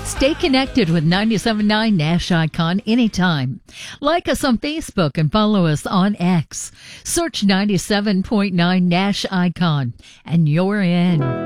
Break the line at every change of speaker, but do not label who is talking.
Stay connected with 97.9 Nash Icon anytime. Like us on Facebook and follow us on X. Search 97.9 Nash Icon, and you're in.